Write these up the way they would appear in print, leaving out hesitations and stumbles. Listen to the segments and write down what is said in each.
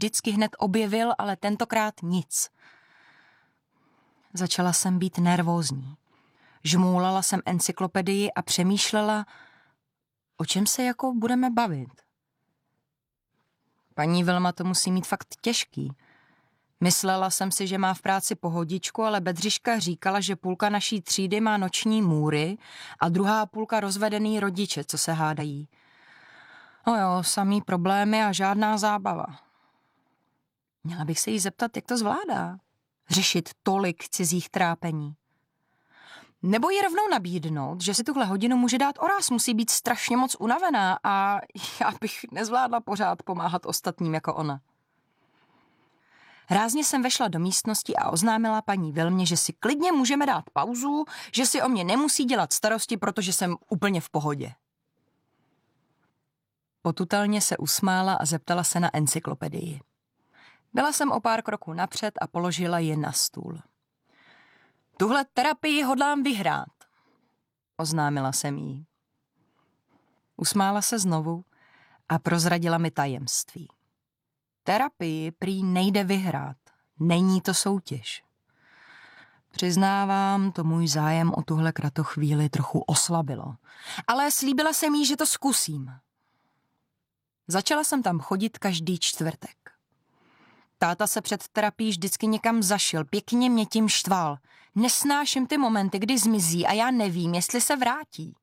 vždycky hned objevil, ale tentokrát nic. Začala jsem být nervózní. Žmoulala jsem encyklopedii a přemýšlela, o čem se jako budeme bavit. Paní Vilma to musí mít fakt těžký. Myslela jsem si, že má v práci pohodičku, ale Bedřiška říkala, že půlka naší třídy má noční můry a druhá půlka rozvedený rodiče, co se hádají. No jo, samý problémy a žádná zábava. Měla bych se jí zeptat, jak to zvládá. Řešit tolik cizích trápení. Nebo jí rovnou nabídnout, že si tuhle hodinu může dát oráz, musí být strašně moc unavená a já bych nezvládla pořád pomáhat ostatním jako ona. Rázně jsem vešla do místnosti a oznámila paní Vilmě, že si klidně můžeme dát pauzu, že si o mě nemusí dělat starosti, protože jsem úplně v pohodě. Potutelně se usmála a zeptala se na encyklopedii. Byla jsem o pár kroků napřed a položila ji na stůl. Tuhle terapii hodlám vyhrát, oznámila jsem jí. Usmála se znovu a prozradila mi tajemství. Terapii prý nejde vyhrát, není to soutěž. Přiznávám, to můj zájem o tuhle kratochvíli trochu oslabilo, ale slíbila jsem jí, že to zkusím. Začala jsem tam chodit každý čtvrtek. Táta se před terapií vždycky někam zašel, pěkně mě tím štval. Nesnáším ty momenty, kdy zmizí a já nevím, jestli se vrátí.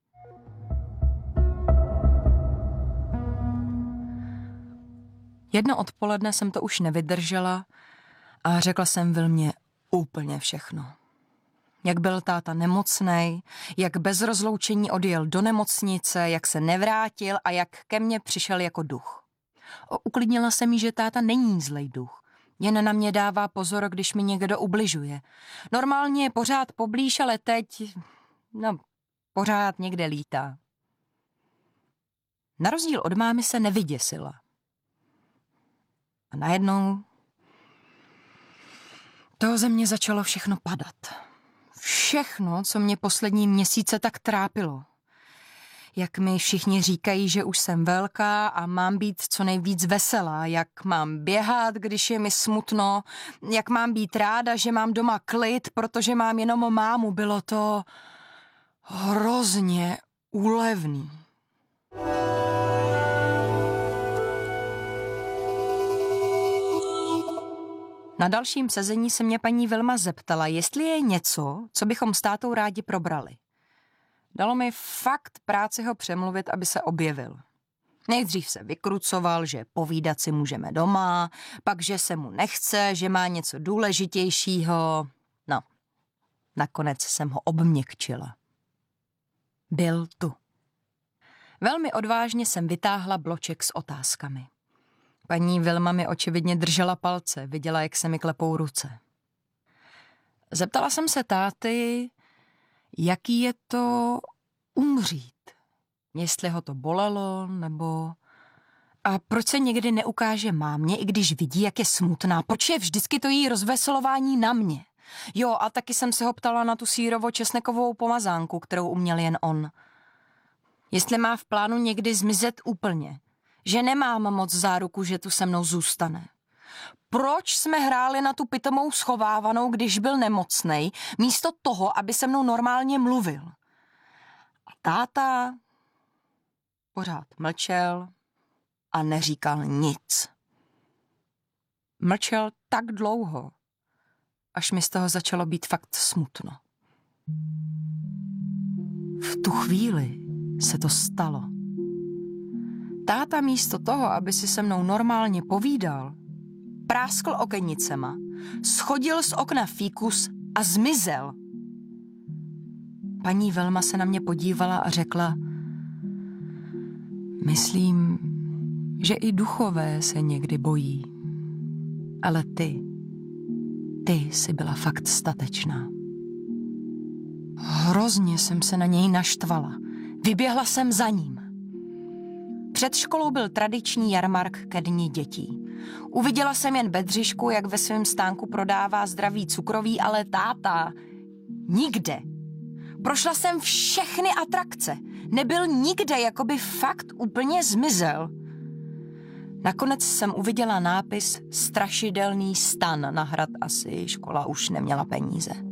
Jedno odpoledne jsem to už nevydržela a řekla jsem Vilmě úplně všechno. Jak byl táta nemocnej, jak bez rozloučení odjel do nemocnice, jak se nevrátil a jak ke mně přišel jako duch. Uklidnila jsem jí, že táta není zlej duch. Jen na mě dává pozor, když mi někdo ubližuje. Normálně je pořád poblíž, ale teď, pořád někde lítá. Na rozdíl od mámy se nevyděsila. A najednou toho ze mě začalo všechno padat. Všechno, co mě poslední měsíce tak trápilo. Jak mi všichni říkají, že už jsem velká a mám být co nejvíc veselá, jak mám běhat, když je mi smutno, jak mám být ráda, že mám doma klid, protože mám jenom mámu. Bylo to hrozně úlevný. Na dalším sezení se mě paní Vilma zeptala, jestli je něco, co bychom s tátou rádi probrali. Dalo mi fakt práci ho přemluvit, aby se objevil. Nejdřív se vykrucoval, že povídat si můžeme doma, pak, že se mu nechce, že má něco důležitějšího. No, nakonec jsem ho obměkčila. Byl tu. Velmi odvážně jsem vytáhla bloček s otázkami. Paní Vilma mi očividně držela palce, viděla, jak se mi klepou ruce. Zeptala jsem se táty, jaký je to umřít. Jestli ho to bolelo, nebo... A proč se někdy neukáže mámě, i když vidí, jak je smutná? Proč je vždycky to její rozveselování na mě? Jo, a taky jsem se ho ptala na tu sýrovo-česnekovou pomazánku, kterou uměl jen on. Jestli má v plánu někdy zmizet úplně. Že nemám moc záruku, že tu se mnou zůstane. Proč jsme hráli na tu pitomou schovávanou, když byl nemocnej, místo toho, aby se mnou normálně mluvil? A táta pořád mlčel a neříkal nic. Mlčel tak dlouho, až mi z toho začalo být fakt smutno. V tu chvíli se to stalo. Táta místo toho, aby si se mnou normálně povídal, práskl okenicema, schodil z okna fíkus a zmizel. Paní Vilma se na mě podívala a řekla, myslím, že i duchové se někdy bojí. Ale ty jsi byla fakt statečná. Hrozně jsem se na něj naštvala. Vyběhla jsem za ním. Před školou byl tradiční jarmark ke dni dětí. Uviděla jsem jen Bedřišku, jak ve svém stánku prodává zdravý cukroví, ale táta nikde. Prošla jsem všechny atrakce. Nebyl nikde, jako by fakt úplně zmizel. Nakonec jsem uviděla nápis Strašidelný stan na hrad asi, škola už neměla peníze.